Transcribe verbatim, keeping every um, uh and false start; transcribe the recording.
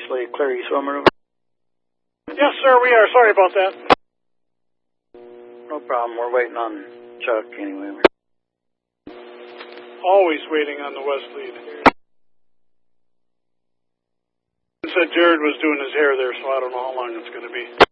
Lead, clear east Wilmer. Yes, sir, we are. Sorry about that. No problem. We're waiting on Chuck anyway. Always waiting on the West Lead. Said Jared was doing his hair there, so I don't know how long it's going to be.